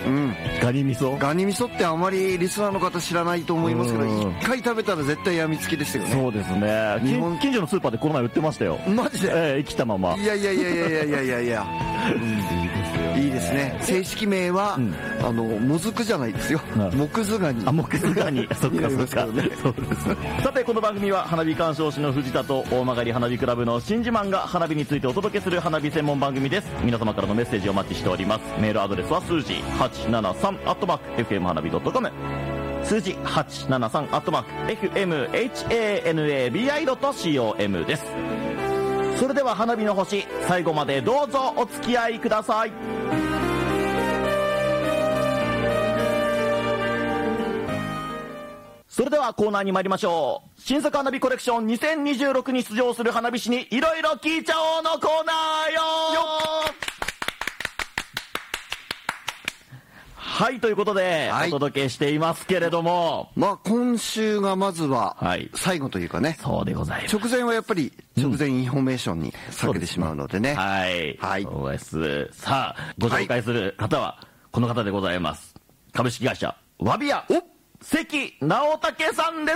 ガニ味噌。 ガニ味噌ってあまりリスナーの方知らないと思いますけど、一回食べたら絶対やみつきですよね。 そうですね。近所のスーパーでこの前売ってましたよ。 マジで？ 生きたまま。 いやいやいやいやいやいやいやいや。いいですね。正式名はもずくじゃないですよ。木津ガニ。 木津ガニ。そっかそっか。そうです。さてこの番組は花火鑑賞士の藤田と大曲花火クラブの新自慢が花火についてお届けする花火専門番組です。皆様からのメッセージをお待ちしております。メールアドレスは数字 873@fm 花火 .com、 数字 873@fmhanabi.com です。それでは花火の星、最後までどうぞお付き合いください。それではコーナーに参りましょう。新作花火コレクション2026に出場する花火師にいろいろ聞いちゃおうのコーナーよ。はい、ということで、お届けしていますけれども、 今週がまずは最後というかね、 そうでございます。 直前はやっぱり直前インフォメーションに避けてしまうのでね。 はい、そうです。さあご紹介する方はこの方でございます。株式会社わびや関直武さんです。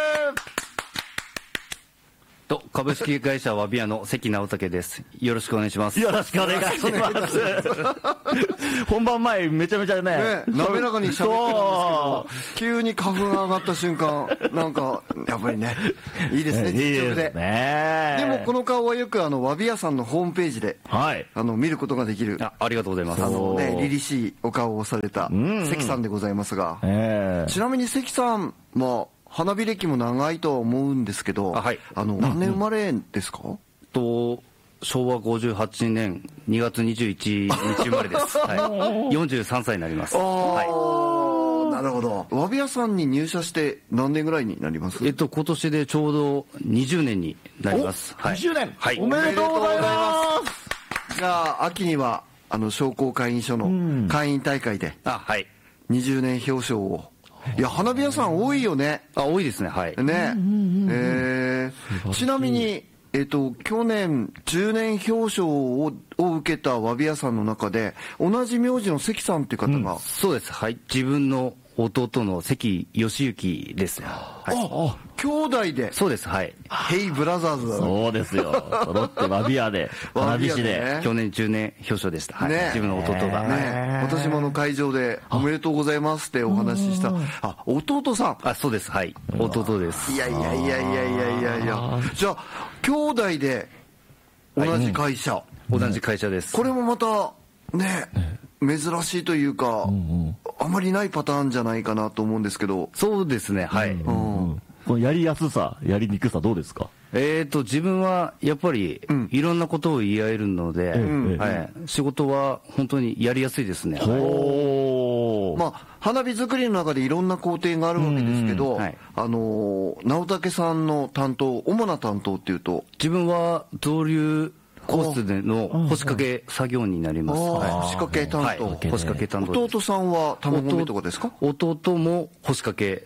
株式会社わびやの関直武です。よろしくお願いします。 よろしくお願いします。本番前めちゃめちゃね、 滑らかに喋ってるんですけど、急に花粉が上がった瞬間、なんかやっぱりね、いいですね、実直で。でもこの顔はよくわびやさんのホームページで見ることができる。 ありがとうございます。 凛々しいお顔をされた関さんでございますが、ちなみに関さん花火歴も長いとは思うんですけど、何年生まれですか？ 昭和58年2月21日生まれです。43歳になります。 なるほど。わびやさんに入社して何年ぐらいになります？ 今年でちょうど20年になります。 20年、おめでとうございます。 じゃあ秋には商工会議所の会員大会で20年表彰を。いや、花火屋さん多いよね。 多いですね。はいね。ちなみに去年10年表彰を受けたわび屋さんの中で同じ名字の関さんっていう方が、 そうです。はい、自分の弟の関義行ですね。 兄弟で。 そうです。はい。 ヘイブラザーズだ。 そうですよ。揃ってわびやで、花火師で。 去年10年表彰でした。自分の弟が。 私も会場でおめでとうございますってお話しした。弟さん。 そうです。はい。弟です。 いや。じゃあ兄弟で同じ会社。 同じ会社です。 これもまたね、珍しいというか、あまりないパターンじゃないかなと思うんですけど。 そうですね。はい。 このやりやすさ、やりにくさどうですか？ 自分はやっぱりいろんなことを言い合えるので、仕事は本当にやりやすいですね。 花火作りの中でいろんな工程があるわけですけど、直武さんの主な担当っていうと？ 自分は造流コースでの干し掛け作業になります。 干し掛け担当。 干し掛け担当。 弟さんは卵目とかですか？ 弟も干し掛け。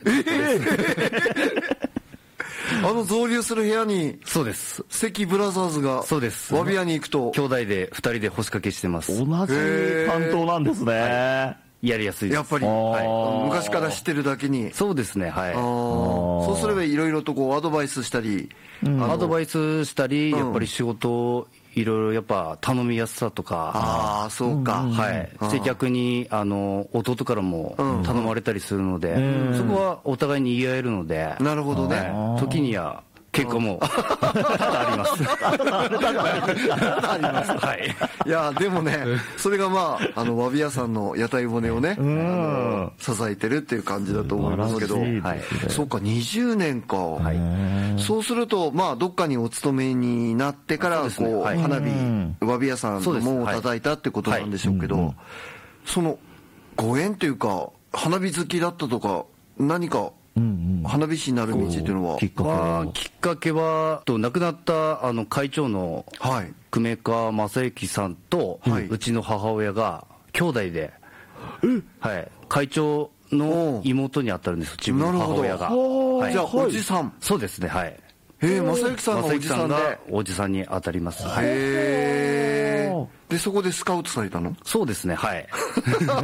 造流する部屋に。 そうです。 関ブラザーズが。 そうです。 わび屋に行くと。 兄弟で2人で干し掛けしてます。 同じ担当なんですね。 やりやすいです。 やっぱり昔から知ってるだけに。 そうですね。はい。 そうすればいろいろとアドバイスしたり。 アドバイスしたり、やっぱり仕事をいろいろやっぱ頼みやすさとか。 そうか。 はい。で逆に弟からも頼まれたりするので、そこはお互いに言い合えるので。 なるほどね。 時には結構もう多々あります。 あります。はい。いやでもね、それがわび屋さんの屋台骨をね支えてるっていう感じだと思いますけど、そうか20年か。そうするとどっかにお勤めになってから花火わび屋さんの門を叩いたってことなんでしょうけど、そのご縁というか花火好きだったとか何か。花火師になる道っていうのはきっかけは亡くなった会長の久米川正幸さんとうちの母親が兄弟で、会長の妹に当たるんです、自分の母親が。 じゃあおじさん。 そうですね。はい。 正幸さんがおじさんで。 おじさんに当たります。 でそこでスカウトされたの？ そうですね。はい。